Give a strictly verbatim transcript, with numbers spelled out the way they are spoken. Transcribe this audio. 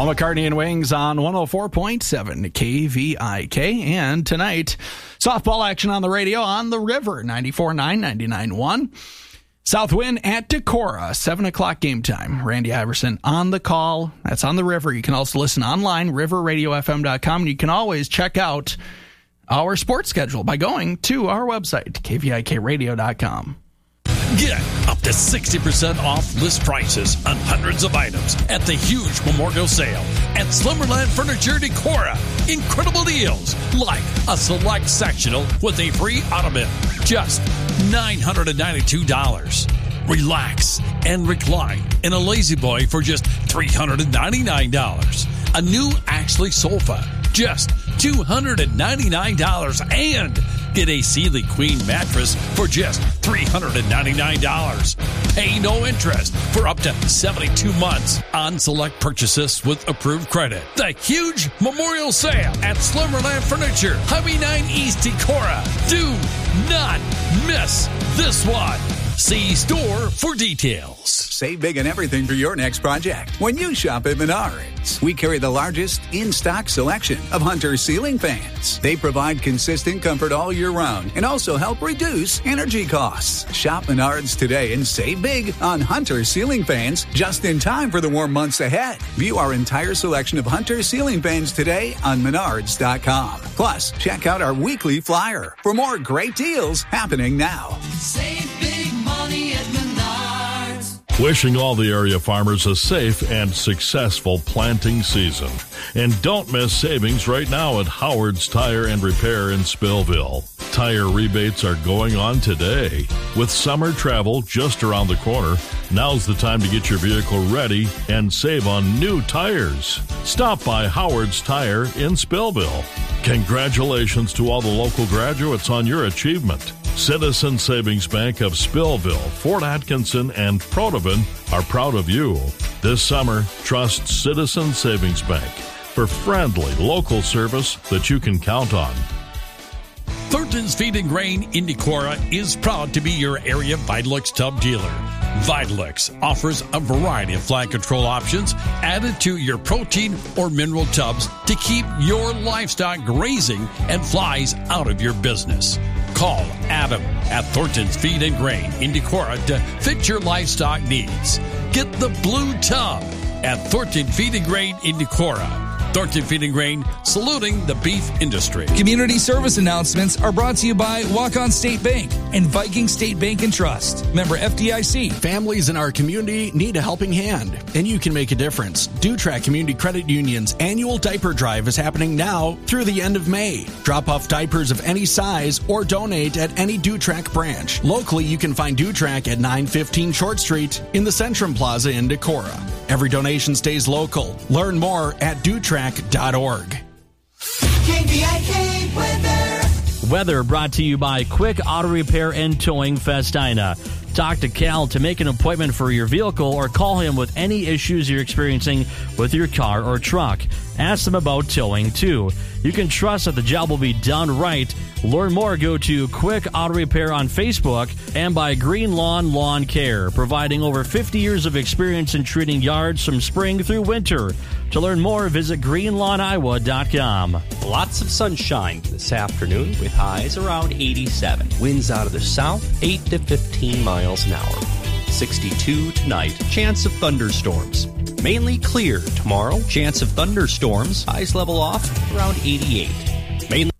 Paul McCartney and Wings on one oh four point seven K V I K. And tonight, softball action on the radio on the River, ninety-four point nine, ninety-nine point one. Southwind at Decorah, seven o'clock game time. Randy Iverson on the call. That's on the River. You can also listen online, river radio f m dot com. And you can always check out our sports schedule by going to our website, k v i k radio dot com. Get up to sixty percent off list prices on hundreds of items at the huge Memorial Sale at Slumberland Furniture Decorah. Incredible deals like a select sectional with a free ottoman, just nine hundred ninety-two dollars. Relax and recline in a Lazy Boy for just three hundred ninety-nine dollars. A new Ashley sofa, just two hundred ninety-nine dollars, and get a Sealy Queen mattress for just three hundred ninety-nine dollars. Pay no interest for up to seventy-two months on select purchases with approved credit. The huge Memorial Sale at Slumberland Furniture, Highway nine East Decorah. Do not miss this one. See store for details. Save big on everything for your next project when you shop at Menards. We carry the largest in-stock selection of Hunter ceiling fans. They provide consistent comfort all year round and also help reduce energy costs. Shop Menards today and save big on Hunter ceiling fans just in time for the warm months ahead. View our entire selection of Hunter ceiling fans today on menards dot com. Plus, check out our weekly flyer for more great deals happening now. Save big money at Menards. Wishing all the area farmers a safe and successful planting season. And don't miss savings right now at Howard's Tire and Repair in Spillville. Tire rebates are going on today. With summer travel just around the corner, now's the time to get your vehicle ready and save on new tires. Stop by Howard's Tire in Spillville. Congratulations to all the local graduates on your achievement. Citizen Savings Bank of Spillville, Fort Atkinson, and Protivin are proud of you. This summer, trust Citizen Savings Bank for friendly local service that you can count on. Thornton's Feed and Grain in Decorah is proud to be your area Vitalix tub dealer. Vitalix offers a variety of fly control options added to your protein or mineral tubs to keep your livestock grazing and flies out of your business. Call Adam at Thornton's Feed and Grain in Decorah to fit your livestock needs. Get the blue tub at Thornton Feed and Grain in Decorah. Thornton Feed and Grain, saluting the beef industry. Community service announcements are brought to you by Walk-On State Bank and Viking State Bank and Trust. Member F D I C. Families in our community need a helping hand, and you can make a difference. Dutrac Community Credit Union's annual diaper drive is happening now through the end of May. Drop off diapers of any size or donate at any Dutrac branch. Locally, you can find Dutrac at nine fifteen Short Street in the Centrum Plaza in Decorah. Every donation stays local. Learn more at dutrac dot org. K V I K weather. Weather brought to you by Quick Auto Repair and Towing Festina. Talk to Cal to make an appointment for your vehicle or call him with any issues you're experiencing with your car or truck. Ask them about towing, too. You can trust that the job will be done right. Learn more, go to Quick Auto Repair on Facebook and by Green Lawn Lawn Care, providing over fifty years of experience in treating yards from spring through winter. To learn more, visit green lawn iowa dot com. Lots of sunshine this afternoon with highs around eighty-seven. Winds out of the south, eight to fifteen miles an hour. sixty-two tonight. Chance of thunderstorms. Mainly clear tomorrow. Chance of thunderstorms. Highs level off around eighty-eight. Mainly